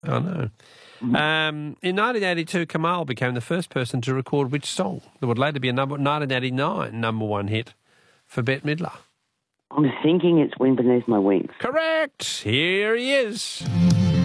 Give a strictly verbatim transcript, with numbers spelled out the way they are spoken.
I know. Um, in nineteen eighty-two, Kamal became the first person to record which song that would later be a number, nineteen eighty-nine number one hit for Bette Midler? I'm thinking it's Wind Beneath My Wings. Correct. Here he is.